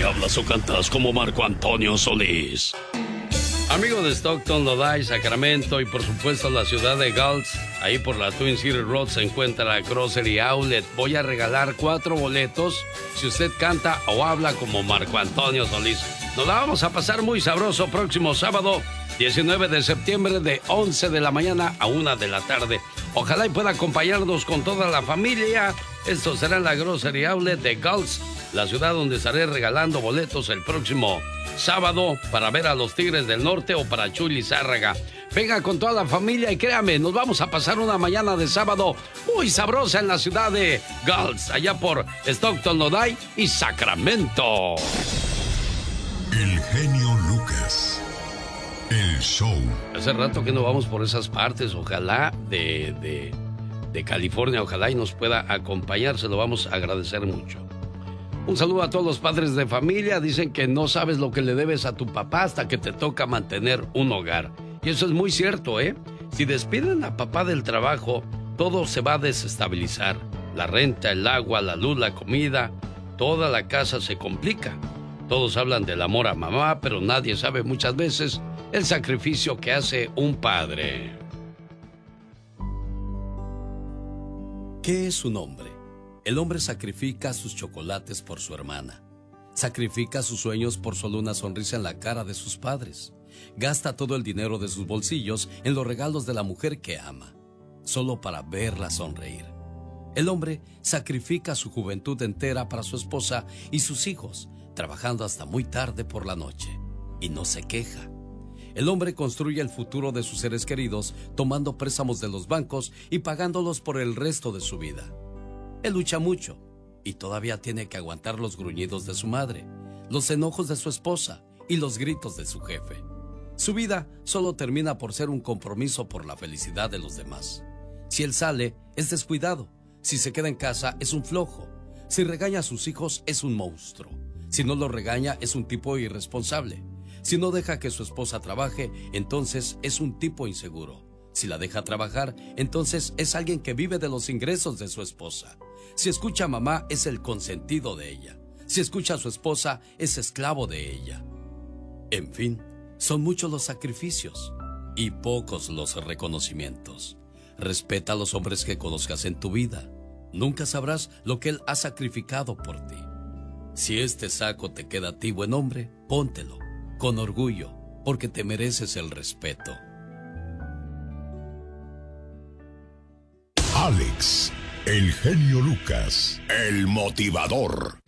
hablas o cantas como Marco Antonio Solís. Amigo de Stockton, Lodi, Sacramento y por supuesto la ciudad de Gulch, ahí por la Twin City Road se encuentra la Grocery Outlet. Voy a regalar 4 boletos si usted canta o habla como Marco Antonio Solís. Nos la vamos a pasar muy sabroso próximo sábado 19 de septiembre de 11 de la mañana a 1 de la tarde. Ojalá y pueda acompañarnos con toda la familia. Esto será en la Grocery Outlet de Gulch, la ciudad donde estaré regalando boletos el próximo sábado para ver a los Tigres del Norte o para Chuy Lizárraga. Venga con toda la familia y créame, nos vamos a pasar una mañana de sábado muy sabrosa en la ciudad de Gulch, allá por Stockton, Lodi y Sacramento. El genio Lucas. El show. Hace rato que no vamos por esas partes, ojalá de California, ojalá y nos pueda acompañar, se lo vamos a agradecer mucho. Un saludo a todos los padres de familia. Dicen que no sabes lo que le debes a tu papá hasta que te toca mantener un hogar. Y eso es muy cierto, ¿eh? Si despiden a papá del trabajo, todo se va a desestabilizar. La renta, el agua, la luz, la comida, toda la casa se complica. Todos hablan del amor a mamá, pero nadie sabe muchas veces el sacrificio que hace un padre. ¿Qué es un hombre? El hombre sacrifica sus chocolates por su hermana. Sacrifica sus sueños por solo una sonrisa en la cara de sus padres. Gasta todo el dinero de sus bolsillos en los regalos de la mujer que ama, solo para verla sonreír. El hombre sacrifica su juventud entera para su esposa y sus hijos, trabajando hasta muy tarde por la noche, y no se queja. El hombre construye el futuro de sus seres queridos tomando préstamos de los bancos y pagándolos por el resto de su vida. Él lucha mucho y todavía tiene que aguantar los gruñidos de su madre, los enojos de su esposa y los gritos de su jefe. Su vida solo termina por ser un compromiso por la felicidad de los demás. Si él sale, es descuidado. Si se queda en casa, es un flojo. Si regaña a sus hijos, es un monstruo. Si no los regaña, es un tipo irresponsable. Si no deja que su esposa trabaje, entonces es un tipo inseguro. Si la deja trabajar, entonces es alguien que vive de los ingresos de su esposa. Si escucha a mamá, es el consentido de ella. Si escucha a su esposa, es esclavo de ella. En fin, son muchos los sacrificios y pocos los reconocimientos. Respeta a los hombres que conozcas en tu vida. Nunca sabrás lo que él ha sacrificado por ti. Si este saco te queda a ti, buen hombre, póntelo con orgullo, porque te mereces el respeto. Alex, el genio Lucas, el motivador.